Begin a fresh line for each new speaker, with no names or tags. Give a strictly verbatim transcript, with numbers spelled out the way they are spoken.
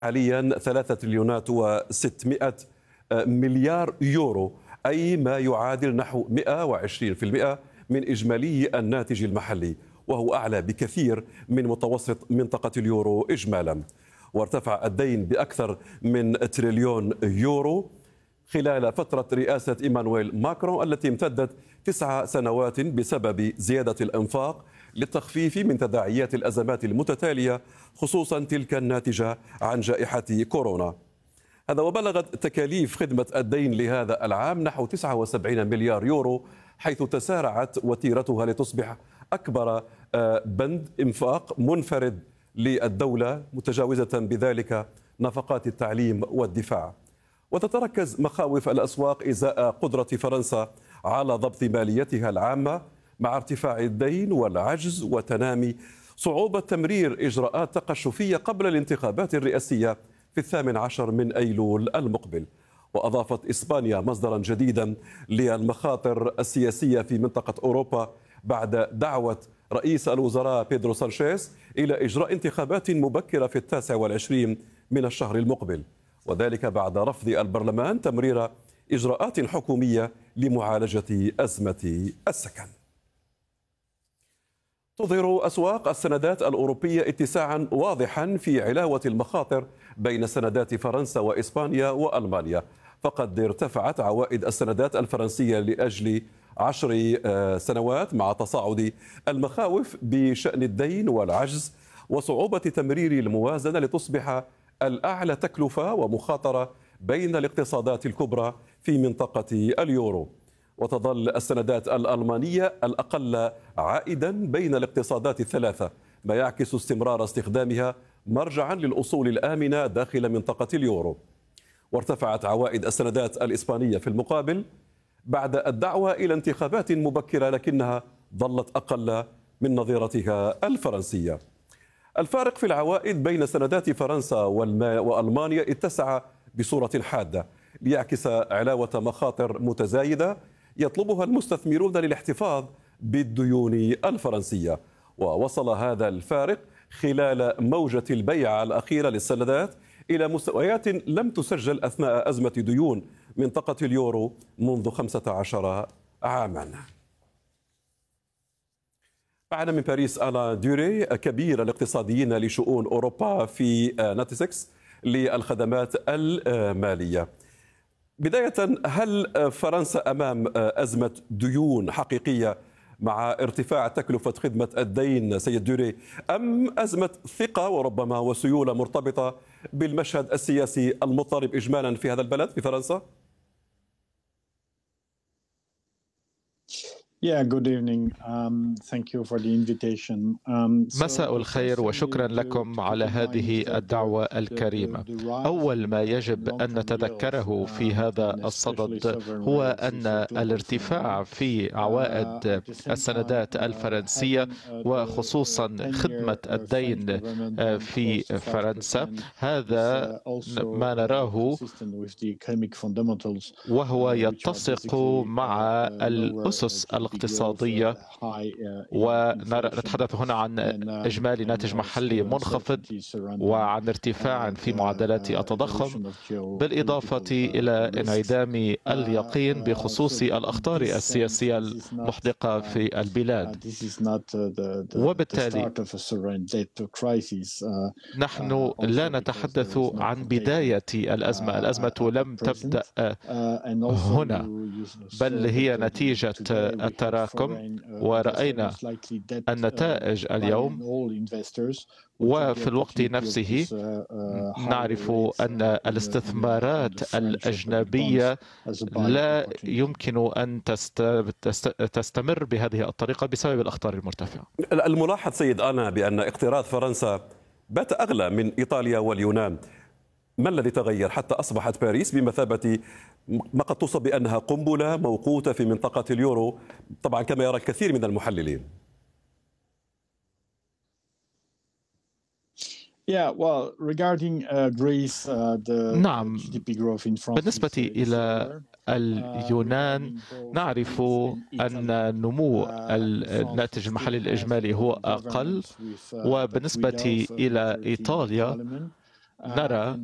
حاليا ثلاثة تريليونات وستمائة مليار يورو، أي ما يعادل نحو مئة وعشرين بالمئة من إجمالي الناتج المحلي، وهو أعلى بكثير من متوسط منطقة اليورو إجمالا. وارتفع الدين بأكثر من تريليون يورو خلال فترة رئاسة إيمانويل ماكرون التي امتدت تسع سنوات بسبب زيادة الإنفاق للتخفيف من تداعيات الأزمات المتتالية، خصوصا تلك الناتجة عن جائحة كورونا. هذا وبلغت تكاليف خدمة الدين لهذا العام نحو تسعة وسبعين مليار يورو، حيث تسارعت وتيرتها لتصبح أكبر بند إنفاق منفرد للدولة، متجاوزة بذلك نفقات التعليم والدفاع. وتتركز مخاوف الأسواق إزاء قدرة فرنسا على ضبط ماليتها العامة مع ارتفاع الدين والعجز وتنامي صعوبة تمرير إجراءات تقشفية قبل الانتخابات الرئاسية في الثامن عشر من أيلول المقبل. وأضافت إسبانيا مصدرا جديدا للمخاطر السياسية في منطقة أوروبا بعد دعوة رئيس الوزراء بيدرو سانشيز إلى إجراء انتخابات مبكرة في التاسع والعشرين من الشهر المقبل، وذلك بعد رفض البرلمان تمرير إجراءات حكومية لمعالجة أزمة السكن. تظهر أسواق السندات الأوروبية اتساعا واضحا في علاوة المخاطر بين سندات فرنسا وإسبانيا وألمانيا، فقد ارتفعت عوائد السندات الفرنسية لأجل عشر سنوات مع تصاعد المخاوف بشأن الدين والعجز وصعوبة تمرير الموازنة لتصبح الأعلى تكلفة ومخاطرة بين الاقتصادات الكبرى في منطقة اليورو. وتظل السندات الألمانية الأقل عائدا بين الاقتصادات الثلاثة، ما يعكس استمرار استخدامها مرجعا للأصول الآمنة داخل منطقة اليورو. وارتفعت عوائد السندات الإسبانية في المقابل بعد الدعوة إلى انتخابات مبكرة، لكنها ظلت أقل من نظيرتها الفرنسية. الفارق في العوائد بين سندات فرنسا وألمانيا اتسع بصورة حادة ليعكس علاوة مخاطر متزايدة يطلبها المستثمرون للاحتفاظ بالديون الفرنسية. ووصل هذا الفارق خلال موجة البيع الأخيرة للسندات إلى مستويات لم تسجل أثناء أزمة ديون منطقة اليورو منذ خمسة عشر عاما. معنا من باريس ألا دوري، كبير الاقتصاديين لشؤون أوروبا في ناتسكس للخدمات المالية. بداية، هل فرنسا أمام أزمة ديون حقيقية مع ارتفاع تكلفة خدمة الدين سيد دوري، أم أزمة ثقة وربما وسيولة مرتبطة بالمشهد السياسي المضطرب إجمالا في هذا البلد في فرنسا؟
Yeah, good evening. Um, thank you for the invitation. Um,
مساء الخير وشكرا لكم على هذه الدعوة الكريمة. أول ما يجب أن نتذكره في هذا الصدد هو أن الارتفاع في عوائد السندات الفرنسية وخصوصا خدمة الدين في فرنسا، هذا ما نراه وهو يتسق مع الأسس الاقتصادية، ونتحدث هنا عن إجمالي ناتج محلي منخفض وعن ارتفاع في معدلات التضخم، بالإضافة إلى انعدام اليقين بخصوص الأخطار السياسية المحدقة في البلاد. وبالتالي نحن لا نتحدث عن بداية الأزمة، الأزمة لم تبدأ هنا بل هي نتيجة التراكم، ورأينا النتائج اليوم. وفي الوقت نفسه نعرف أن الاستثمارات الأجنبية لا يمكن أن تستمر بهذه الطريقة بسبب الأخطار المرتفعة.
الملاحظ سيد أنا بأن اقتراض فرنسا بات أغلى من إيطاليا واليونان. ما الذي تغير حتى أصبحت باريس بمثابة ما قد توصف بأنها قنبلة موقوتة في منطقة اليورو، طبعا كما يرى الكثير من المحللين؟
نعم، بالنسبة إلى اليونان نعرف أن نمو الناتج المحلي الإجمالي هو أقل، وبالنسبة إلى إيطاليا نرى